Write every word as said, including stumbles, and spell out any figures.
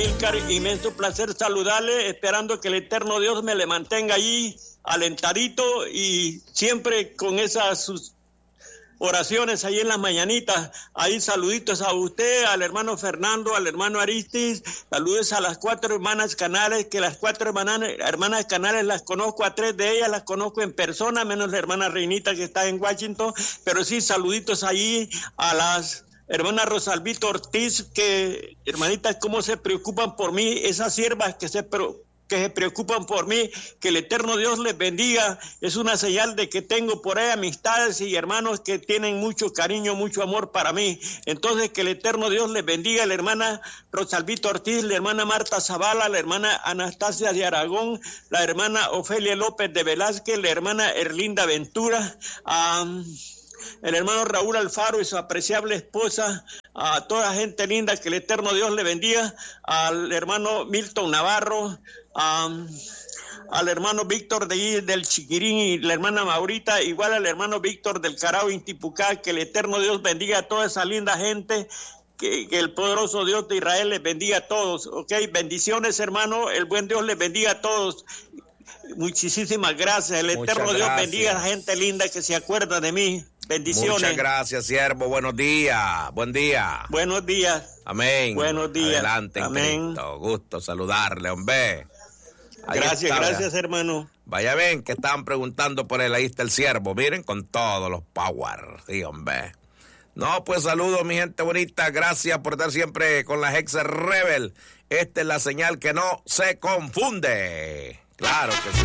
Amílcar, inmenso placer saludarle, esperando que el eterno Dios me le mantenga allí alentadito y siempre con esas sus oraciones ahí en las mañanitas. Ahí saluditos a usted, al hermano Fernando, al hermano Aristis, saludos a las cuatro hermanas Canales, que las cuatro hermanas, hermanas Canales las conozco, a tres de ellas las conozco en persona, menos la hermana Reinita que está en Washington, pero sí saluditos ahí a las hermana Rosalvito Ortiz, que hermanitas, cómo se preocupan por mí, esas siervas que se preocupan que se preocupan por mí, que el eterno Dios les bendiga, es una señal de que tengo por ahí amistades y hermanos que tienen mucho cariño, mucho amor para mí. Entonces que el eterno Dios les bendiga, la hermana Rosalvito Ortiz, la hermana Marta Zavala, la hermana Anastasia de Aragón, la hermana Ofelia López de Velázquez, la hermana Erlinda Ventura, um, el hermano Raúl Alfaro y su apreciable esposa, a toda gente linda, que el eterno Dios le bendiga, al hermano Milton Navarro, Um, al hermano Víctor de, del Chiquirín y la hermana Maurita, igual al hermano Víctor del Carao Intipucá, que el eterno Dios bendiga a toda esa linda gente, que, que el poderoso Dios de Israel les bendiga a todos, ok, bendiciones hermano, el buen Dios les bendiga a todos, muchísimas gracias, el Muchas eterno gracias. Dios bendiga a la gente linda que se acuerda de mí, bendiciones. Muchas gracias, siervo, buenos días, buen día. Buenos días. Amén. Buenos días. Adelante, en Amén. Cristo, gusto saludarle, hombre. Ahí gracias, está, gracias, vea. hermano. Vaya ven que estaban preguntando por él, ahí está el siervo, miren, con todos los power, sí, hombre. No, pues saludos, mi gente bonita, gracias por estar siempre con la Hex Rebel. Esta es la señal que no se confunde. Claro que sí.